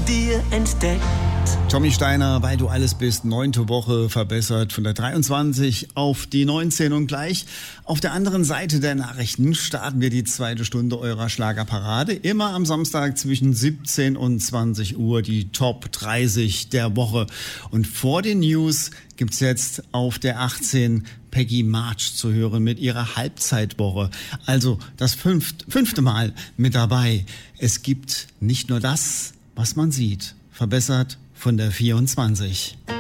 dir entdeckt. Tommy Steiner, weil du alles bist, 9. Woche verbessert von der 23 auf die 19 und gleich auf der anderen Seite der Nachrichten starten wir die 2. Stunde eurer Schlagerparade. Immer am Samstag zwischen 17 und 20 Uhr die Top 30 der Woche. Und vor den News gibt's jetzt auf der 18 Peggy March zu hören mit ihrer Halbzeitwoche. Also das fünfte Mal mit dabei. Es gibt nicht nur das, was man sieht. Verbessert von der 24.